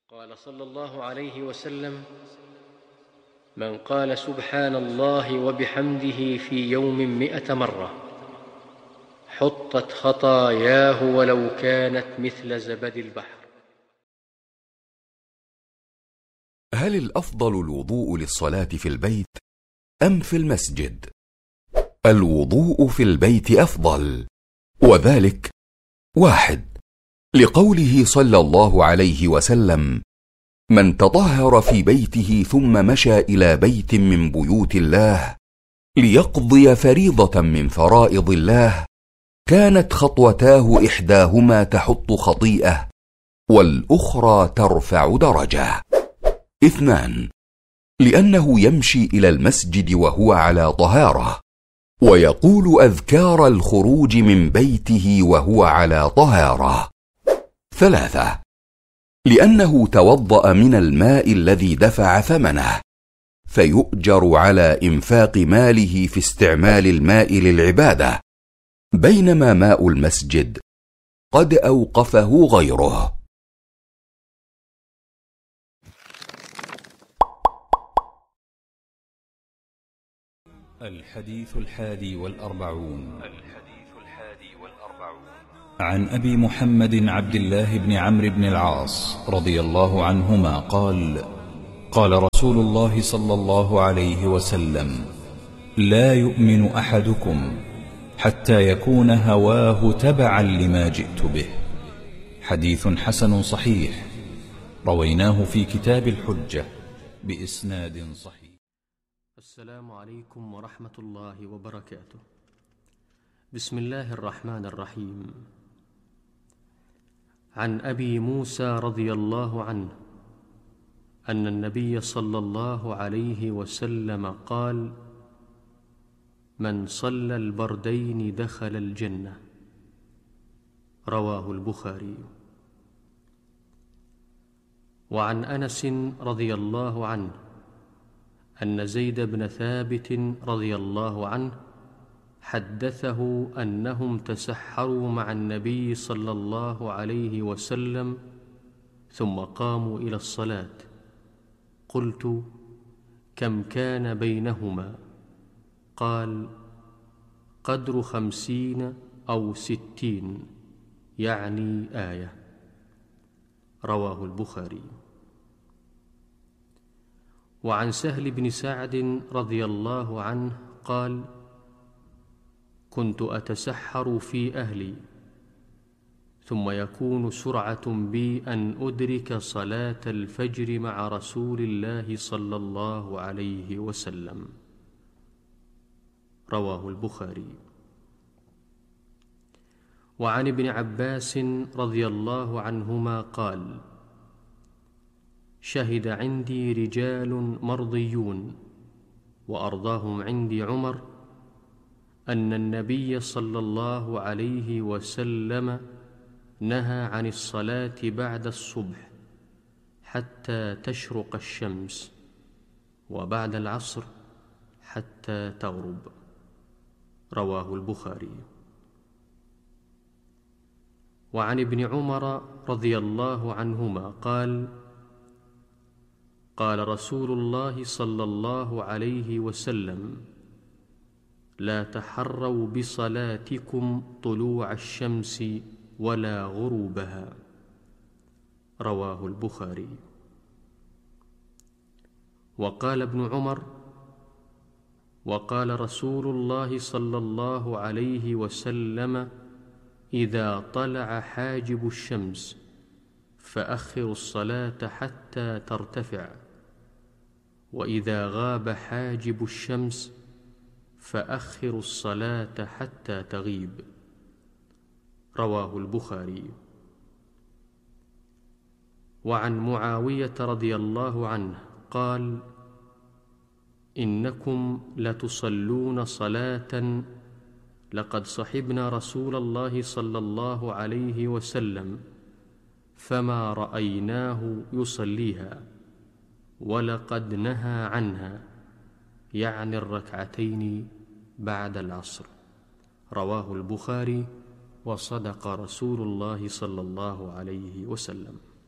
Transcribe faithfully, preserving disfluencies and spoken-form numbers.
قال صلى الله عليه وسلم: من قال سبحان الله وبحمده في يوم مئة مرة حطت خطاياه ولو كانت مثل زبد البحر. هل الأفضل الوضوء للصلاة في البيت أم في المسجد؟ الوضوء في البيت أفضل، وذلك: واحد، لقوله صلى الله عليه وسلم: من تطهر في بيته ثم مشى إلى بيت من بيوت الله ليقضي فريضة من فرائض الله كانت خطوتاه إحداهما تحط خطيئة والأخرى ترفع درجة. اثنان، لأنه يمشي إلى المسجد وهو على طهارة ويقول أذكار الخروج من بيته وهو على طهارة. ثلاثة، لأنه توضأ من الماء الذي دفع ثمنه فيؤجر على إنفاق ماله في استعمال الماء للعبادة، بينما ماء المسجد قد أوقفه غيره. الحديث الحادي والأربعون الحديث الحادي والأربعون عن أبي محمد عبد الله بن عمرو بن العاص رضي الله عنهما قال: قال رسول الله صلى الله عليه وسلم: لا يؤمن أحدكم حتى يكون هواه تبعا لما جئت به. حديث حسن صحيح، رويناه في كتاب الحجة بإسناد صحيح. السلام عليكم ورحمة الله وبركاته. بسم الله الرحمن الرحيم. عن أبي موسى رضي الله عنه أن النبي صلى الله عليه وسلم قال: من صلى البردين دخل الجنة. رواه البخاري. وعن أنس رضي الله عنه أن زيد بن ثابت رضي الله عنه حدثه أنهم تسحروا مع النبي صلى الله عليه وسلم ثم قاموا إلى الصلاة. قلت: كم كان بينهما؟ قال: قدر خمسين أو ستين، يعني آية. رواه البخاري. وعن سهل بن سعد رضي الله عنه قال: كنت أتسحر في أهلي ثم يكون سرعة بي أن أدرك صلاة الفجر مع رسول الله صلى الله عليه وسلم. رواه البخاري. وعن ابن عباس رضي الله عنهما قال: شهد عندي رجال مرضيون وأرضاهم عندي عمر أن النبي صلى الله عليه وسلم نهى عن الصلاة بعد الصبح حتى تشرق الشمس، وبعد العصر حتى تغرب. رواه البخاري. وعن ابن عمر رضي الله عنهما قال: قال رسول الله صلى الله عليه وسلم: لا تحروا بصلاتكم طلوع الشمس ولا غروبها. رواه البخاري. وقال ابن عمر: وقال رسول الله صلى الله عليه وسلم: إذا طلع حاجب الشمس فأخروا الصلاة حتى ترتفع، وإذا غاب حاجب الشمس فأخروا الصلاة حتى تغيب. رواه البخاري. وعن معاوية رضي الله عنه قال: إنكم لتصلون صلاة لقد صحبنا رسول الله صلى الله عليه وسلم فما رأيناه يصليها، ولقد نهى عنها، يعني الركعتين بعد العصر. رواه البخاري. وصدق رسول الله صلى الله عليه وسلم.